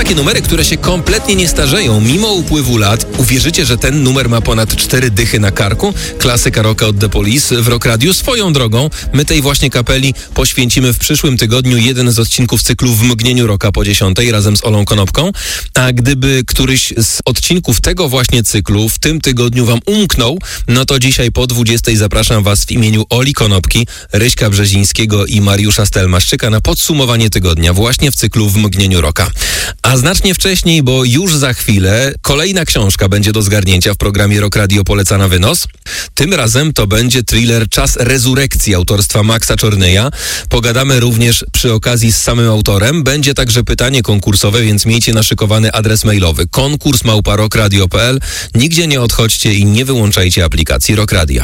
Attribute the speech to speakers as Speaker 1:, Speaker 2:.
Speaker 1: takie numery, które się kompletnie nie starzeją mimo upływu lat. Uwierzycie, że ten numer ma ponad 4 dychy na karku? Klasyka rocka od The Police w Rock Radio. Swoją drogą, my tej właśnie kapeli poświęcimy w przyszłym tygodniu jeden z odcinków cyklu W mgnieniu rocka po 10 razem z Olą Konopką. A gdyby któryś z odcinków tego właśnie cyklu w tym tygodniu wam umknął, no to dzisiaj po 20 zapraszam was w imieniu Oli Konopki, Ryśka Brzezińskiego i Mariusza Stelmaszczyka na podsumowanie tygodnia właśnie w cyklu W mgnieniu rocka. A znacznie wcześniej, bo już za chwilę kolejna książka będzie do zgarnięcia w programie Rock Radio Poleca na wynos. Tym razem to będzie thriller Czas rezurekcji autorstwa Maxa Czornyja. Pogadamy również przy okazji z samym autorem. Będzie także pytanie konkursowe, więc miejcie naszykowany adres mailowy konkurs@rockradio.pl. Nigdzie nie odchodźcie i nie wyłączajcie aplikacji Rock Radio.